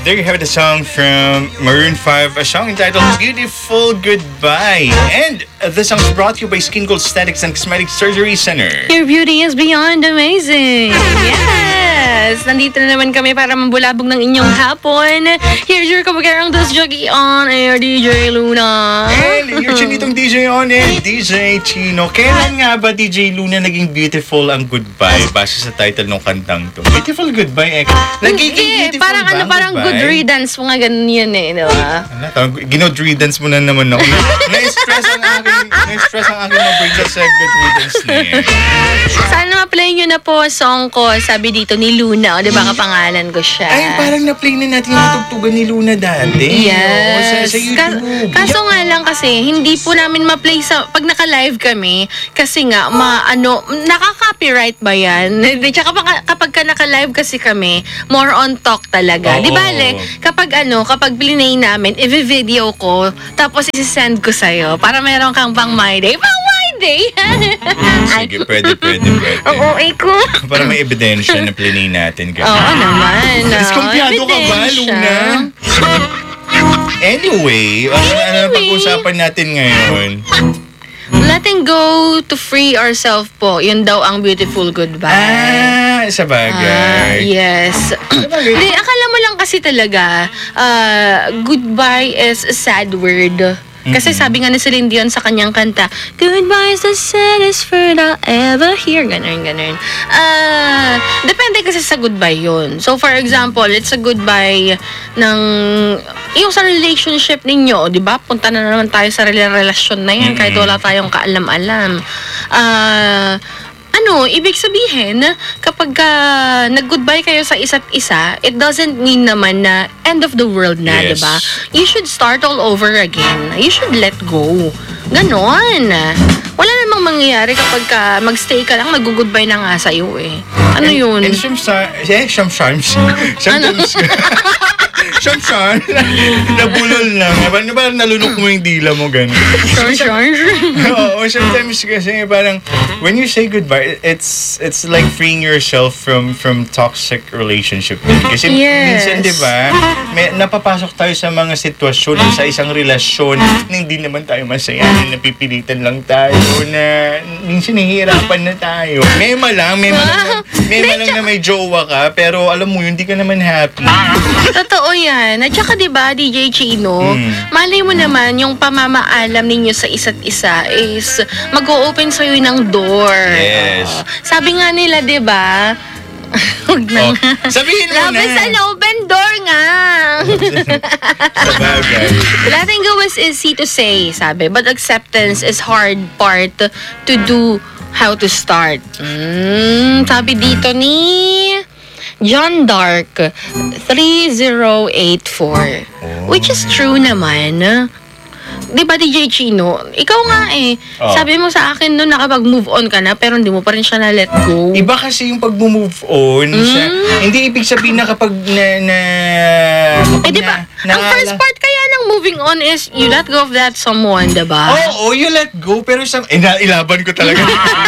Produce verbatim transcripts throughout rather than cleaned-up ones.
there you have the song from Maroon five, a song entitled Beautiful Goodbye. And uh, the song is brought to you by Skin Gold Aesthetics and Cosmetic Surgery Center. Your beauty is beyond amazing. Yes! Nandito na naman kami para mambulabog ng inyong hapon. Here's your kabagarang dos jockey on air, D J Luna. And your chinitong D J on air, D J Chino. Kailan nga ba, D J Luna, naging beautiful ang goodbye base sa title ng kantang to? Beautiful goodbye, eh. Nagiging beautiful parang ba ano, parang goodbye? good riddance, mga ganun yan eh, di ba? Ano, ginod riddance mo na naman ako. Na-stress ang aking, na-stress ang aking mabring sa good riddance na yan. Sana ma-play nyo na po song ko, sabi dito ni Luna, o di ba kapangalan ko siya? Ay, parang na-play na natin yung tugtugan ni Luna dati. Yes. Oo, sa, sa YouTube. Ka- kaso nga lang kasi, hindi po namin ma-play sa, pag naka-live kami, kasi nga, ma, ano, nakaka-copyright ba yan? Tsaka kapag, kapag ka naka-live kasi kami, more on talk talaga. Oo. Di ba, Le? Kapag ano, kapag plinay namin, i-video ko, tapos isi-send ko sa'yo, para meron kang pang my day. Pang my day! Sige, pwede, pwede, pwede. Oo, eh ko. Para may ebidensya na plinay natin. Ganun. Oo naman. Diskumpiyado ka ba, Luna? Anyway, ano, ano Anyway. pag-usapan natin ngayon? Letting go to free ourselves po. Yun daw ang beautiful goodbye. Ah, sa Ah, bagay. yes. bagay. Hindi, akala mo lang kasi talaga, ah, goodbye is a sad word. Kasi sabi nga ni Celine Dion sa kanyang kanta, goodbye is the saddest word I'll ever hear. Ganun, ganun. Ah, depende kasi sa goodbye yun. So, for example, it's a goodbye ng, yung sa relationship ninyo, di ba? Punta na naman tayo sa rela- relasyon na yan, kahit wala tayong kaalam-alam. Ah, ano, ibig sabihin, kapag uh, nag-goodbye kayo sa isa't isa, it doesn't mean naman na end of the world na, Yes. diba? You should start all over again. You should let go. Ganon. Wala namang mangyayari kapag ka mag-stay ka lang, nag-goodbye na nga sa'yo eh. Ano yun? And sometimes, eh, sometimes, sometimes, sometimes, nabulol lang. Parang parang nalunok mo yung dila mo, gano'n. Sure, sure. Oo, sometimes kasi parang, when you say goodbye, it's it's like freeing yourself from from toxic relationship. Kasi Yes. minsan, di ba, may, napapasok tayo sa mga sitwasyon, sa isang relasyon, na hindi naman tayo masaya, na napipilitan lang tayo, na minsan nahihirapan na tayo. Mema lang, mema lang, na, mema lang na may jowa ka, pero alam mo, hindi ka naman happy. Totoo yan. At saka diba, D J Chino, Mm. malay mo naman yung pamamaalam ninyo sa isa't isa is mag-o-open sa'yo ng door. Yes. Oo. Sabi nga nila, diba, huwag na Oh, nga. sabihin mo Love na. is an open door nga. Sa bagay. Letting go is easy to say, sabi, but acceptance is hard part to do how to start. Mm, sabi dito ni John Dark three zero eight four. Which is true naman. Di ba, D J Chino? Ikaw nga eh. Oh. Sabi mo sa akin noon nakapag-move on ka na pero hindi mo pa rin siya na let go. Iba kasi yung pag-move on. Sa, hindi ibig sabihin na kapag na... na Eh, di ba? Ang first part kaya ng moving on is you let go of that someone, di ba? Oo, oh, you let go. Pero sa... Eh, nailaban ko talaga.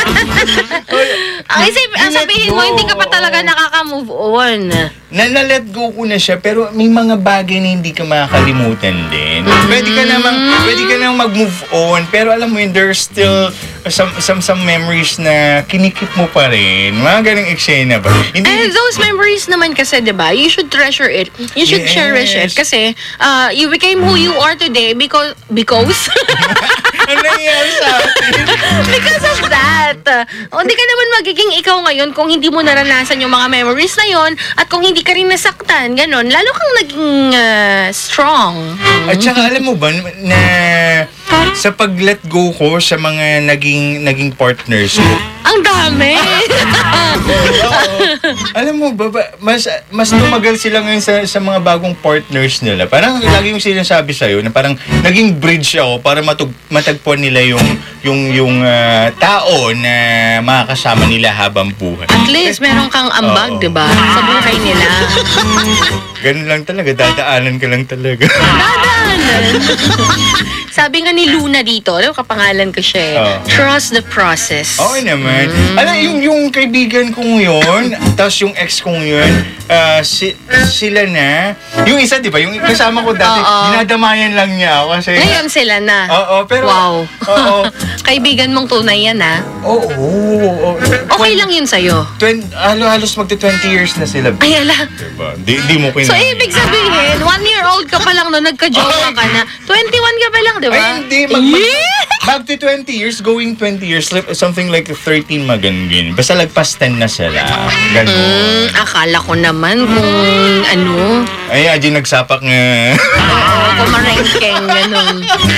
Ang isip, ang let sabihin go. mo, hindi ka pa talaga nakaka-move on. na, na-let go ko na siya, pero may mga bagay na hindi ka makakalimutan din. Pwede ka namang, pwede ka namang mag-move on, pero alam mo yun, there's still some, some, some memories na kinikip mo pa rin. Mga ganang eksena ba? And Hindi, those memories naman kasi, di ba, you should treasure it. You should Yes. cherish it. Kasi, uh, you became who you are today because, because, ano nangyari sa atin? because of that. O, hindi ka naman magiging ikaw ngayon kung hindi mo naranasan yung mga memories na yon at kung hindi ka rin nasaktan, ganon. Lalo kang naging uh, strong. At saka alam mo ba na sa pag-let go ko sa mga naging naging partners ko, Ang dami! oo. Alam mo ba, ba, mas mas tumagal sila ngayon sa, sa mga bagong partners nila. Parang lagi yung sinasabi sa'yo na parang naging bridge ako para matug, matagpuan nila yung yung yung ah, tao na makakasama nila habang buhay. At least, meron kang ambag, Oo. di ba? Sa buhay nila. Ganun lang talaga, dadaanan ka lang talaga. Dadaanan. Sabi nga ni Luna dito, alam, kapangalan ko siya eh. Oh. Trust the process. Okay naman. Alam, yung, yung kaibigan kong yun, tapos yung ex kong yun, ah, si, sila na. Yung isa, di ba? Yung kasama ko dati, Oo. dinadamayan lang niya ako kasi... Ngayon sila na. Oo, pero... Wow. Oo. Kaibigan mong tunay yan, ha? Oo. oo. Okay lang yun sa'yo. Twen, halo-halos magti twenty years na sila. Ay, ala. Diba? Di, di mo kinaya. So, ibig sabihin, one year old ka pa lang no, nagka-jowa ka na. twenty-one ka pa lang, di ba? Ay, hindi. Mag, mag, Yeah! magti twenty years, going twenty years, like, something like thirteen magandin. Basta lagpas ten na sila. Ganun. Hmm, akala ko naman kung ano, Ay, Aji, nagsapak nga. oo, kumarengkeng, ganun.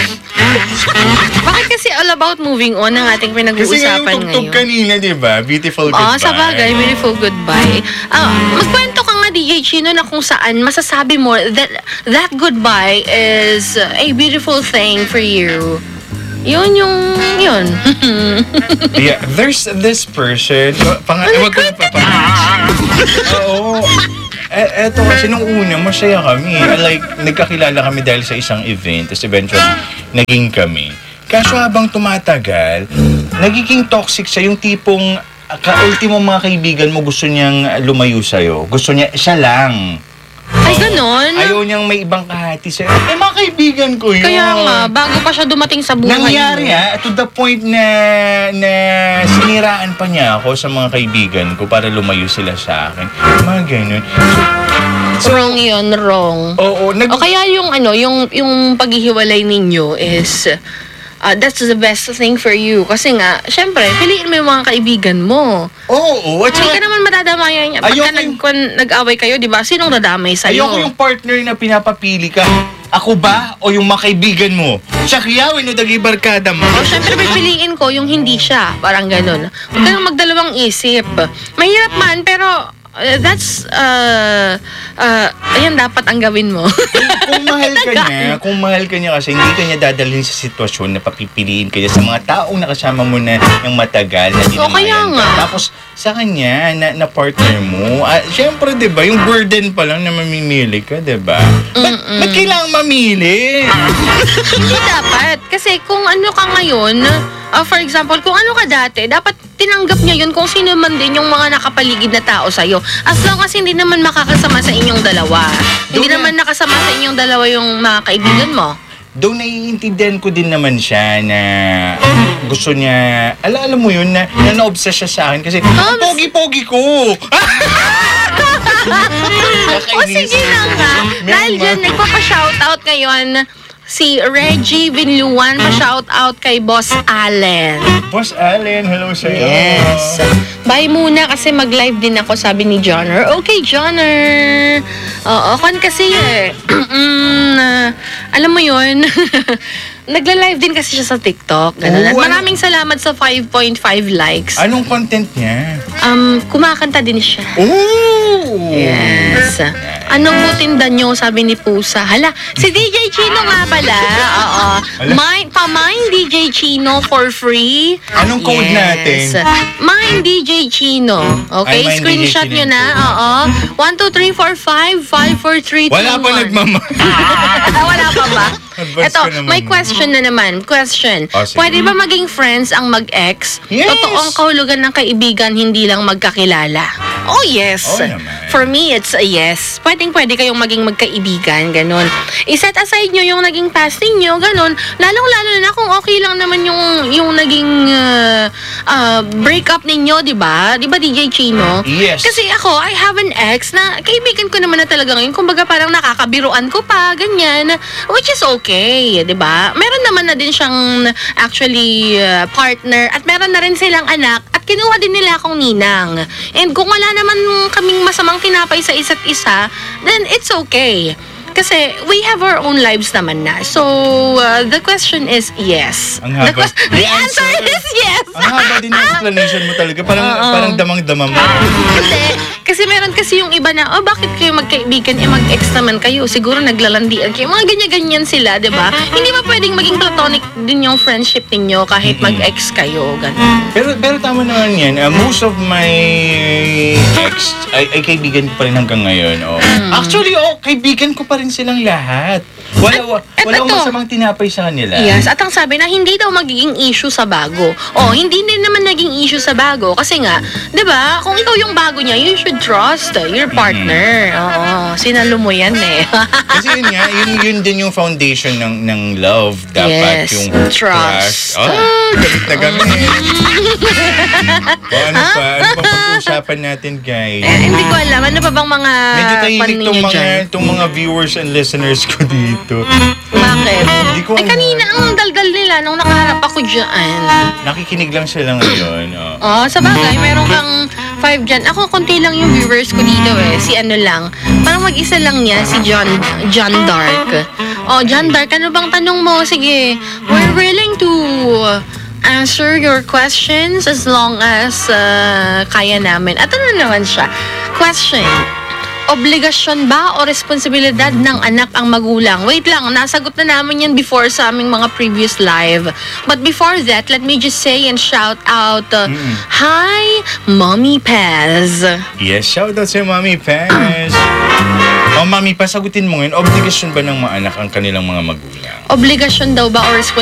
Bakit kasi all about moving on ang ating Kasi nga yung pinag-uusapan tugtog ngayon? kanina, di ba? Beautiful Oo, goodbye. sa bagay, beautiful goodbye. Ah, magkwento ka nga, D J Chino, na kung saan masasabi mo that that goodbye is a beautiful thing for you. Yun yung, yun. Yeah, there's this person. Pang, Ano wag ko na Oo. E, eto kasi nung una, masaya kami. Like, nagkakilala kami dahil sa isang event. Tapos eventually, naging kami. Kaso habang tumatagal, nagiging toxic siya. Yung tipong, ah, ka-ultimo mga kaibigan mo, gusto niyang lumayo sa'yo. Gusto niya, siya lang. Ay, ganon. Ayaw niyang may ibang kahati sa'yo. Eh, mga kaibigan ko yun. Kaya nga, bago pa siya dumating sa buhay Nangyari mo. ha, to the point na, na siniraan pa niya ako sa mga kaibigan ko para lumayo sila sa akin. Mga ganun. So, Wrong yun, wrong. oo, nag- O kaya yung ano, yung yung paghihiwalay ninyo is uh, that's the best thing for you. Kasi nga, syempre, piliin mo yung mga kaibigan mo. Oo, at Hindi ka saka, naman madadamayan niya. Pagka Ayoko nag, yung- kung nag-away kayo, di ba? Sinong dadamay sa'yo? ayoko yung partner na pinapapili ka. Ako ba o yung mga kaibigan mo? Siya kiyawin o dagi barkada mo? O syempre, pipiliin ko yung hindi siya. Parang ganun. Huwag ka nang magdalawang isip. Mahirap man, pero uh, that's, uh, uh, ayan, dapat ang gawin mo. Kung mahal ka niya, kung mahal ka niya kasi hindi ka niya dadalhin sa sitwasyon na papipiliin ka niya sa mga taong nakasama mo na yung matagal na O, kaya dinamayan nga. ka. Tapos sa kanya, na, na partner mo, ah, syempre, di ba, yung burden pa lang na mamimili ka, di ba? Ba't, ba't kailangang mamili? Hindi dapat. Kasi kung ano ka ngayon, uh, for example, kung ano ka dati, dapat tinanggap niya yun kung sino man din yung mga nakapaligid na tao sa'yo. As long as hindi naman makakasama sa inyong dalawa. Hindi Doon na- naman nakasama sa inyong dalawa yung mga kaibigan mo. Doon naiintindihan ko din naman siya na gusto niya, ala, alam mo yun, na, na na-obsess siya sa akin kasi, ang pogi-pogi ko! O sige na nga. Dahil dyan, nagpapa-shoutout ngayon si Reggie Vinluan, pa-shoutout kay Boss Allen. Boss Allen, hello sa'yo. Yes. Bye muna kasi mag-live din ako, sabi ni Johnner. Okay, Johnner. Oo, kan kasi eh. mm, uh, alam mo yun, nagla-live din kasi siya sa TikTok. Ganun. At Oo, ano- maraming salamat sa five point five likes. Anong content niya? Um, kumakanta din siya. Oh! Yes. Anong butindan nyo, sabi ni Pusa. Hala, si D J Chino nga pala. Oo. Hala. Mine, pa-mine D J Chino for free. Anong code natin? Mine D J Chino. Okay, Ay, Mine screenshot D J nyo Chino na. yung code. Oo. one, two, three, four, five, five, four, three, two, Wala pa one. nagmama. Wala pa ba? Advance Ito, ka naman. may question na naman. Question. Oh, sige. Pwede ba maging friends ang mag-ex? Yes. Totoong kahulugan ng kaibigan, hindi lang magkakilala. Oh, yes. Oo naman. For me, it's a yes. Pwedeng pwede kayong maging magkaibigan, ganun. I-set aside nyo yung naging past ninyo, ganun. Lalong-lalo na kung okay lang naman yung yung naging uh, uh, breakup ninyo, di ba? Di ba, D J Chino? Yes. Kasi ako, I have an ex na kaibigan ko naman na talaga ngayon. Kumbaga parang nakakabiruan ko pa, ganyan. Which is okay, di ba? Meron naman na din siyang actually uh, partner at meron na rin silang anak at kinuha din nila akong ninang. And kung wala naman kaming masamang tinapay sa isa't isa, then it's okay. Kasi we have our own lives naman na. So, uh, the question is yes. Ang The, haba. ques- the The answer answer. is yes. Ang haba din ng explanation mo talaga. Parang, Oo. parang damang-dama mo. Hindi. Kasi meron kasi yung iba na, oh, bakit kayo magkaibigan? Eh, mag-ex naman kayo. Siguro naglalandian kayo. Mga ganyan-ganyan sila, di ba? Hindi ba pwedeng maging platonic din yung friendship ninyo kahit mag-ex kayo? Ganun. Pero pero tama naman yan. Uh, most of my ex ay, ay kaibigan ko pa rin hanggang ngayon. Oh. Actually, oh, kaibigan ko pa rin silang lahat. Wala, wa, At- at wala akong ito. masamang tinapay sa kanila. Yes, at ang sabi na hindi daw magiging issue sa bago. Oh, hindi din naman naging issue sa bago kasi nga, 'di ba? Kung ikaw yung bago niya, you should trust your partner. Oo, sinalo mo 'yan eh. Kasi yun nga, yun, yun din yung foundation ng ng love. Dapat Yes, yung trust. Ah, galit na gamit. O ano pa? Ano pa pag-uusapan natin, guys? Eh, hindi ko alam ano pa bang mga Medyo tahimik pan tong ninyo mga, dyan? tong mga viewers and listeners ko dito. Bakit? Hindi ko Eh, alam. kanina ang daldal nila nung nakaharap ako dyan. Nakikinig lang sila ngayon. Oh. Oh, sa bagay, meron kang five dyan. Ako, konti lang yung viewers ko dito eh. Si ano lang. Parang mag-isa lang niya, si John, John Dark. Oh, John Dark, ano bang tanong mo? Sige, we're willing to answer your questions as long as uh, kaya namin. At ano naman siya? Question. Obligasyon ba o responsibilidad ng anak ang magulang? Wait lang, nasagot na namin yan before sa aming mga previous live. But before that, let me just say and shout out, uh, Hi, Mommy Paz. Yes, shout out sa Mami Paz. Oh, Mami, pasagutin mo ngayon, obligasyon ba ng mga anak ang kanilang mga magulang? Obligasyon daw ba o responsibilidad